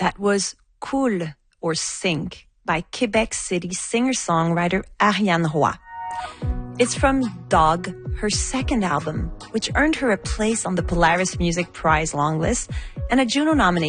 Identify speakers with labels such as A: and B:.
A: That was Cool or Sink by Quebec City singer-songwriter Ariane Roy. It's from Dog, her second album, which earned her a place on the Polaris Music Prize longlist and a Juno nomination